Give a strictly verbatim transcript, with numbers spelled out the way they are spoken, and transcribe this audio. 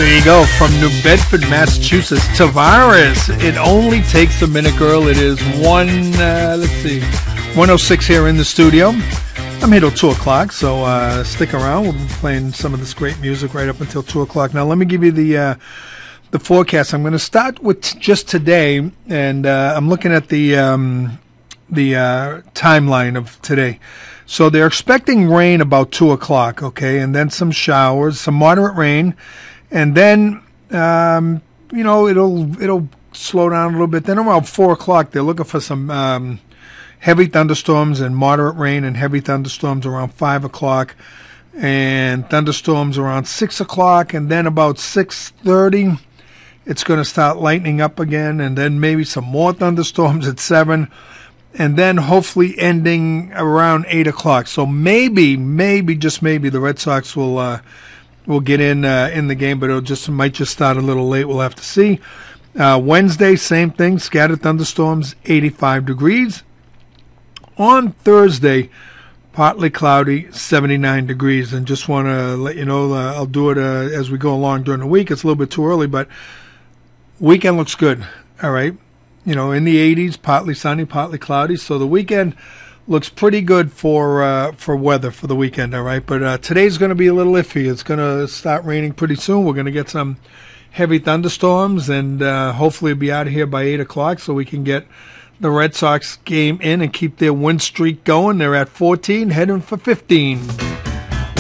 There you go, from New Bedford, Massachusetts, Tavares. It only takes a minute, girl. It is one, uh, let's see, one oh six here in the studio. I'm here till two o'clock, so uh, stick around. We'll be playing some of this great music right up until two o'clock. Now, let me give you the uh, the forecast. I'm going to start with t- just today, and uh, I'm looking at the um, the uh, timeline of today. So they're expecting rain about two o'clock, okay, and then some showers, some moderate rain. And then, um, you know, it'll it'll slow down a little bit. Then around four o'clock, they're looking for some um, heavy thunderstorms and moderate rain and heavy thunderstorms around five o'clock. And thunderstorms around six o'clock. And then about six thirty, it's going to start lightening up again. And then maybe some more thunderstorms at seven. And then hopefully ending around eight o'clock. So maybe, maybe, just maybe, the Red Sox will... Uh, We'll get in uh, in the game, but it'll just might just start a little late. We'll have to see. Uh, Wednesday, same thing. Scattered thunderstorms, eighty-five degrees. On Thursday, partly cloudy, seventy-nine degrees. And just want to let you know, uh, I'll do it uh, as we go along during the week. It's a little bit too early, but weekend looks good. All right, you know, in the eighties, partly sunny, partly cloudy. So the weekend looks pretty good for uh, for weather for the weekend, all right? But uh, today's going to be a little iffy. It's going to start raining pretty soon. We're going to get some heavy thunderstorms, and uh, hopefully be out of here by eight o'clock so we can get the Red Sox game in and keep their win streak going. They're at fourteen, heading for fifteen.